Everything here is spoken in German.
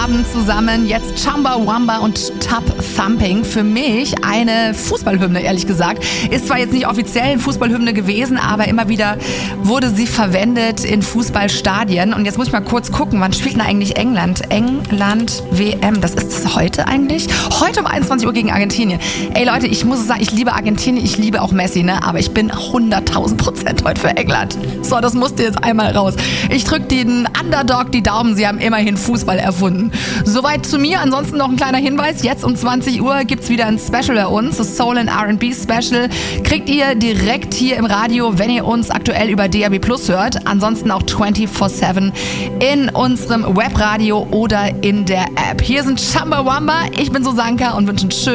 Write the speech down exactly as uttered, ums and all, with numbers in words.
Abend zusammen. Jetzt Chumbawamba und Tub Thumping. Für mich eine Fußballhymne, ehrlich gesagt. Ist zwar jetzt nicht offiziell eine Fußballhymne gewesen, aber immer wieder wurde sie verwendet in Fußballstadien. Und jetzt muss ich mal kurz gucken, wann spielt denn eigentlich England? England W M. Das ist das heute eigentlich? Heute um einundzwanzig Uhr gegen Argentinien. Ey Leute, ich muss sagen, ich liebe Argentinien, ich liebe auch Messi, ne? Aber ich bin hunderttausend Prozent heute für England. So, das musste jetzt einmal raus. Ich drücke den Underdog die Daumen, sie haben immerhin Fußball erfunden. Soweit zu mir. Ansonsten noch ein kleiner Hinweis. Jetzt um zwanzig Uhr gibt's wieder ein Special bei uns, das Soul and R and B Special. Kriegt ihr direkt hier im Radio, wenn ihr uns aktuell über D A B Plus hört. Ansonsten auch vierundzwanzig sieben in unserem Webradio oder in der App. Hier sind Chumbawamba. Ich bin Susanka und wünsche einen schönen